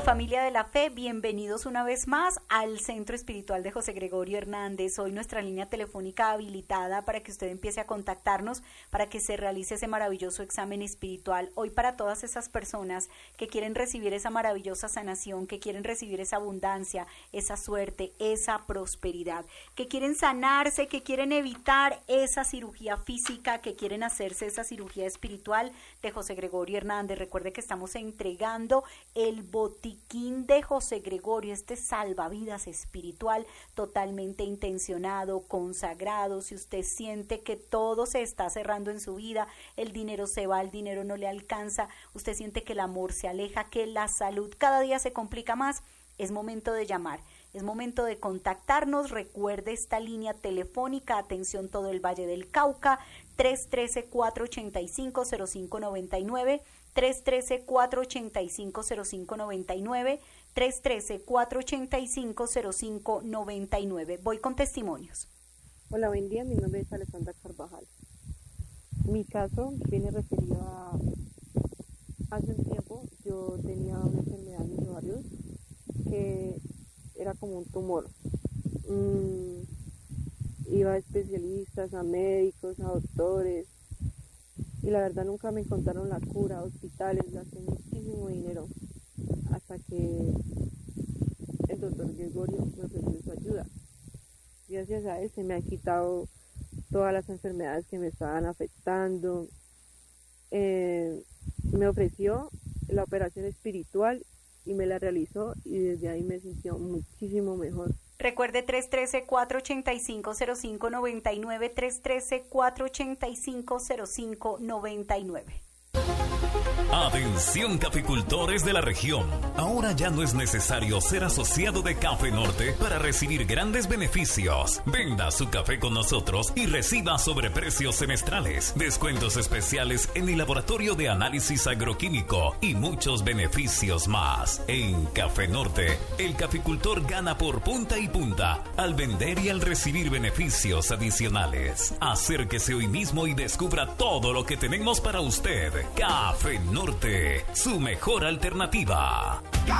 Familia de la Fe, bienvenidos una vez más al Centro Espiritual de José Gregorio Hernández. Hoy nuestra línea telefónica habilitada para que usted empiece a contactarnos, para que se realice ese maravilloso examen espiritual. Hoy para todas esas personas que quieren recibir esa maravillosa sanación, que quieren recibir esa abundancia, esa suerte, esa prosperidad, que quieren sanarse, que quieren evitar esa cirugía física, que quieren hacerse esa cirugía espiritual de José Gregorio Hernández. Recuerde que estamos entregando el botiquín de José Gregorio, este salvavidas espiritual totalmente intencionado, consagrado. Si usted siente que todo se está cerrando en su vida, el dinero se va, el dinero no le alcanza, usted siente que el amor se aleja, que la salud cada día se complica más, es momento de llamar. Es momento de contactarnos. Recuerde esta línea telefónica, atención todo el Valle del Cauca, 313-485-0599, 313-485-0599, 313-485-0599. Voy con testimonios. Hola, buen día, mi nombre es Alessandra Carvajal. Mi caso viene referido a... Hace un tiempo yo tenía una enfermedad en mis ovarios que era como un tumor. Iba a especialistas, a médicos, a doctores, y la verdad nunca me encontraron la cura, hospitales, gasté muchísimo dinero, hasta que el doctor Gregorio me ofreció su ayuda. Gracias a él se me han quitado todas las enfermedades que me estaban afectando. Me ofreció la operación espiritual y me la realizó, y desde ahí me sintió muchísimo mejor. Recuerde 313-485-0599, 313-485-0599. Atención caficultores de la región, ahora ya no es necesario ser asociado de Café Norte para recibir grandes beneficios. Venda su café con nosotros y reciba sobreprecios semestrales, descuentos especiales en el laboratorio de análisis agroquímico y muchos beneficios más. En Café Norte, el caficultor gana por punta y punta al vender y al recibir beneficios adicionales. Acérquese hoy mismo y descubra todo lo que tenemos para usted. Café Norte, su mejor alternativa.